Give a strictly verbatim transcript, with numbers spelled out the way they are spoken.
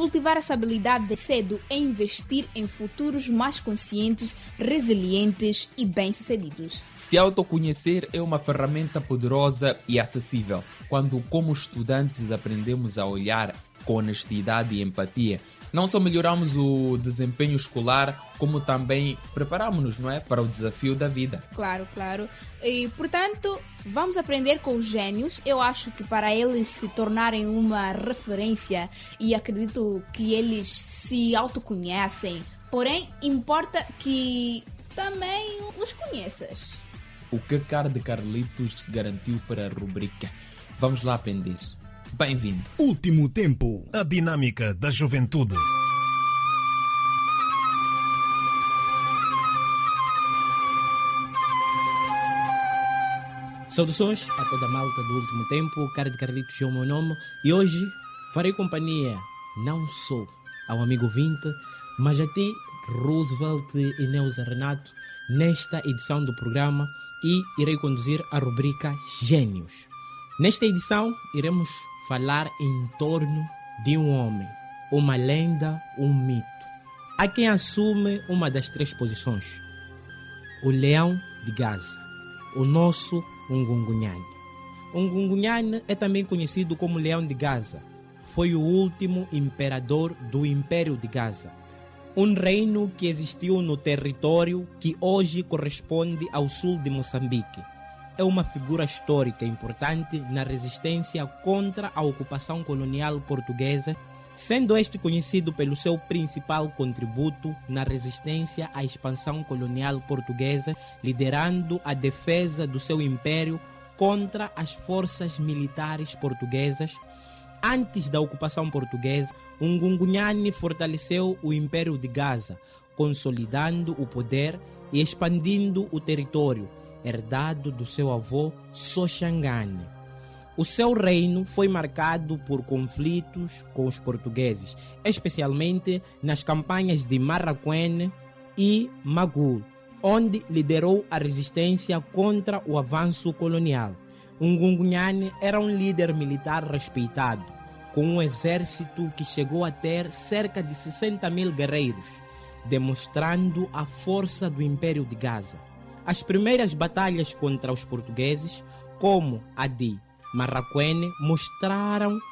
cultivar essa habilidade de cedo é investir em futuros mais conscientes, resilientes e bem-sucedidos. Se autoconhecer é uma ferramenta poderosa e acessível, quando como estudantes aprendemos a olhar com honestidade e empatia. Não só melhoramos o desempenho escolar, como também preparamos-nos, não é, para o desafio da vida. Claro, claro. E, portanto, vamos aprender com os gênios. Eu acho que para eles se tornarem uma referência, e acredito que eles se autoconhecem, porém, importa que também os conheças. O que Car de Carlitos garantiu para a rubrica? Vamos lá aprender. Bem-vindo. Último tempo, a dinâmica da juventude. Saudações a toda a malta do Último Tempo. Car de Carlitos é o meu nome e hoje farei companhia não só ao amigo ouvinte, mas a ti, Roosevelt e Neuza Renato, nesta edição do programa, e irei conduzir a rubrica Gênios. Nesta edição iremos falar em torno de um homem, uma lenda, um mito. Há quem assume uma das três posições: o leão de Gaza, o nosso Ngungunyane. O Ngungunyane é também conhecido como leão de Gaza. Foi o último imperador do Império de Gaza, um reino que existiu no território que hoje corresponde ao sul de Moçambique. É uma figura histórica importante na resistência contra a ocupação colonial portuguesa, sendo este conhecido pelo seu principal contributo na resistência à expansão colonial portuguesa, liderando a defesa do seu império contra as forças militares portuguesas. Antes da ocupação portuguesa, o Ngungunyane fortaleceu o Império de Gaza, consolidando o poder e expandindo o território, herdado do seu avô Soshangane. O seu reino foi marcado por conflitos com os portugueses, especialmente nas campanhas de Marraquene e Magul, onde liderou a resistência contra o avanço colonial. O Ngungunyane era um líder militar respeitado, com um exército que chegou a ter cerca de sessenta mil guerreiros, demonstrando a força do Império de Gaza. As primeiras batalhas contra os portugueses, como a de Marraquene, mostraram